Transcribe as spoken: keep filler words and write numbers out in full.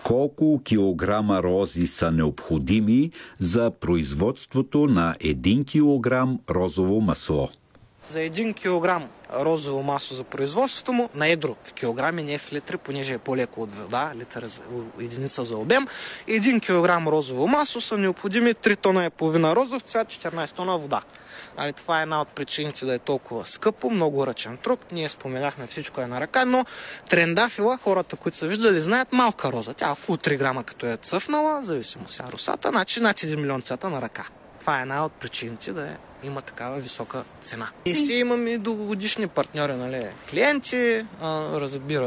колко килограма рози са необходими за производството на един килограм розово масло? За един килограм розово масло за производството му на едро в килограми, не в литри, понеже е по-леко от вода, литър за единица за обем. един килограм розово масло са необходими три тона и половина розов цвят, четиринайсет тона вода. Али, това е една от причините да е толкова скъпо, много ръчен труд. Ние споменахме, всичко е на ръка, но трендафила, хората, които са виждали, знаят малка роза. Тя около три грама като е цъфнала, зависимо сега русата, значи над един милион цвята на ръка. Това е една от причините да е, има такава висока цена. И си имаме дългогодишни партньори, нали, клиенти, а, разбира